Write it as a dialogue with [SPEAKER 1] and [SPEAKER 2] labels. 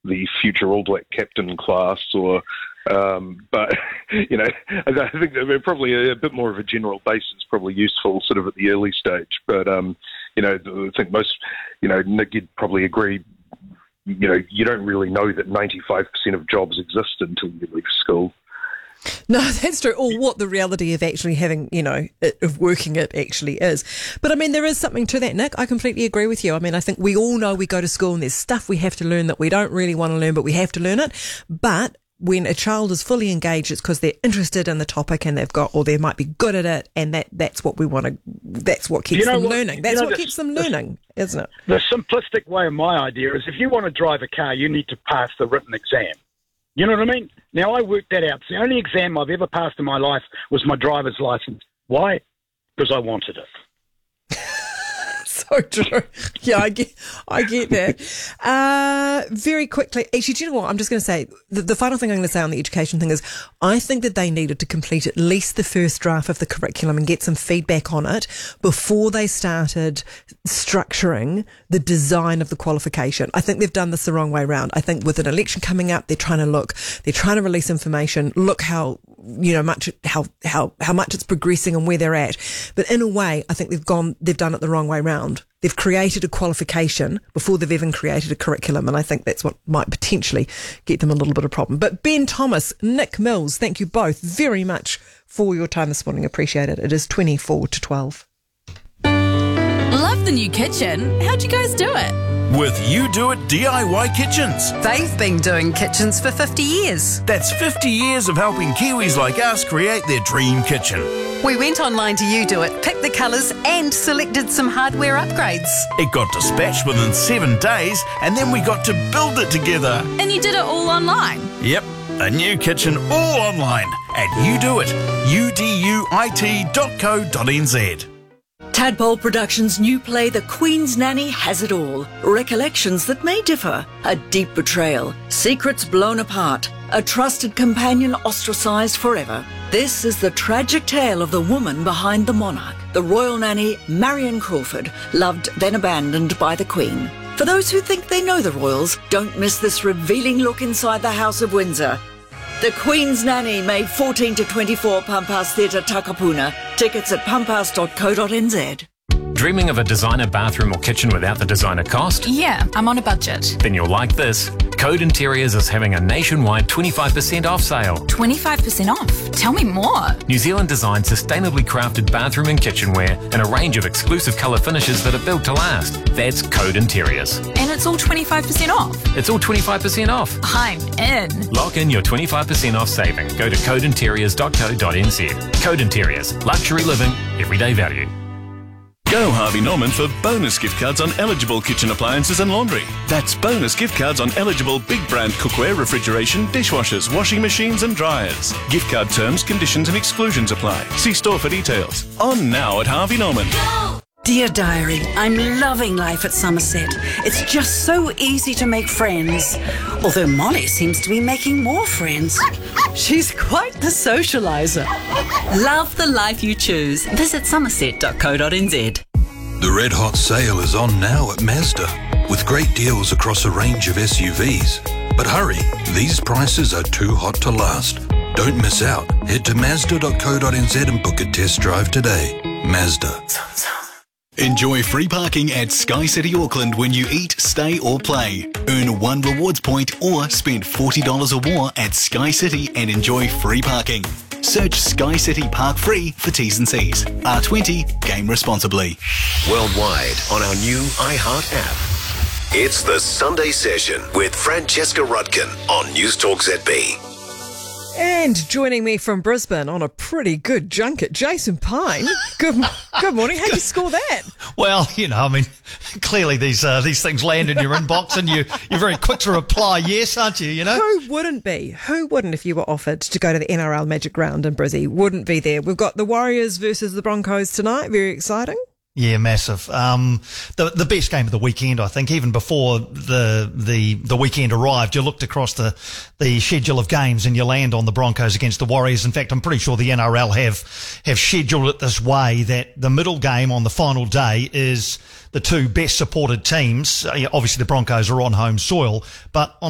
[SPEAKER 1] the future All Black captain class, or but I think that probably a bit more of a general base is probably useful sort of at the early stage. But I think most, Nick, you'd probably agree. You don't really know that 95% of jobs exist until you leave school.
[SPEAKER 2] No, that's true. Or what the reality of actually having, of working it actually is. But I mean, there is something to that, Nick. I completely agree with you. I mean, I think we all know we go to school and there's stuff we have to learn that we don't really want to learn, but we have to learn it. But when a child is fully engaged, it's because they're interested in the topic and or they might be good at it, and that's what we want to, that's what keeps them learning. That's what keeps them learning, isn't it?
[SPEAKER 3] The simplistic way of my idea is if you want to drive a car, you need to pass the written exam. You know what I mean? Now, I worked that out. The only exam I've ever passed in my life was my driver's license. Why? Because I wanted it.
[SPEAKER 2] So true. Yeah, I get that. Very quickly, actually, do you know what? I'm just going to say, the final thing I'm going to say on the education thing is, I think that they needed to complete at least the first draft of the curriculum and get some feedback on it before they started structuring the design of the qualification. I think they've done this the wrong way around. I think with an election coming up, they're trying to release information, look how much it's progressing and where they're at. But in a way, I think they've done it the wrong way round. They've created a qualification before they've even created a curriculum, and I think that's what might potentially get them a little bit of problem. But Ben Thomas, Nick Mills, thank you both very much for your time this morning. Appreciate it. It is 24 to 12.
[SPEAKER 4] Love the new kitchen. How'd you guys do it?
[SPEAKER 5] With You Do It DIY Kitchens.
[SPEAKER 6] They've been doing kitchens for 50 years.
[SPEAKER 5] That's 50 years of helping Kiwis like us create their dream kitchen.
[SPEAKER 6] We went online to You Do It, picked the colours and selected some hardware upgrades.
[SPEAKER 5] It got dispatched within 7 days, and then we got to build it together.
[SPEAKER 4] And you did it all online?
[SPEAKER 5] Yep, a new kitchen all online at You Do It, uduit.co.nz.
[SPEAKER 7] Tadpole Productions' new play The Queen's Nanny has it all. Recollections that may differ, a deep betrayal, secrets blown apart, a trusted companion ostracised forever. This is the tragic tale of the woman behind the monarch, the royal nanny Marion Crawford, loved then abandoned by the Queen. For those who think they know the royals, don't miss this revealing look inside the House of Windsor. The Queen's Nanny, May 14 to 24, Pampas Theatre, Takapuna. Tickets at pampas.co.nz.
[SPEAKER 8] Dreaming of a designer bathroom or kitchen without the designer cost?
[SPEAKER 4] Yeah, I'm on a budget.
[SPEAKER 8] Then you'll like this. Code Interiors is having a nationwide 25% off sale.
[SPEAKER 4] 25% off? Tell me more.
[SPEAKER 8] New Zealand designed sustainably crafted bathroom and kitchenware and a range of exclusive colour finishes that are built to last. That's Code Interiors.
[SPEAKER 4] And it's all 25% off?
[SPEAKER 8] It's all 25% off.
[SPEAKER 4] I'm in.
[SPEAKER 8] Lock in your 25% off saving. Go to codeinteriors.co.nz. Code Interiors. Luxury living. Everyday value.
[SPEAKER 9] Go Harvey Norman for bonus gift cards on eligible kitchen appliances and laundry. That's bonus gift cards on eligible big brand cookware, refrigeration, dishwashers, washing machines and dryers. Gift card terms, conditions and exclusions apply. See store for details. On now at Harvey Norman.
[SPEAKER 7] Dear Diary, I'm loving life at Somerset. It's just so easy to make friends. Although Molly seems to be making more friends. She's quite the socialiser. Love the life you choose. Visit somerset.co.nz.
[SPEAKER 10] The Red Hot Sale is on now at Mazda, with great deals across a range of SUVs. But hurry, these prices are too hot to last. Don't miss out. Head to mazda.co.nz and book a test drive today. Mazda.
[SPEAKER 9] Enjoy free parking at Sky City Auckland when you eat, stay or play. Earn 1 rewards point or spend $40 or more at Sky City and enjoy free parking. Search Sky City Park Free for T's and C's. R20, game responsibly.
[SPEAKER 11] Worldwide on our new iHeart app. It's the Sunday Session with Francesca Rudkin on News Talk ZB.
[SPEAKER 2] And joining me from Brisbane on a pretty good junket, Jason Pine. Good morning. How'd you score that?
[SPEAKER 12] Well, clearly these things land in your inbox and you're very quick to reply yes, aren't you,
[SPEAKER 2] Who wouldn't be? Who wouldn't if you were offered to go to the NRL Magic Round in Brizzy? Wouldn't be there. We've got the Warriors versus the Broncos tonight. Very exciting.
[SPEAKER 12] Yeah, massive. The best game of the weekend, I think. Even before the weekend arrived, you looked across the schedule of games and you land on the Broncos against the Warriors. In fact, I'm pretty sure the NRL have scheduled it this way that the middle game on the final day is the two best supported teams. Obviously, the Broncos are on home soil, but on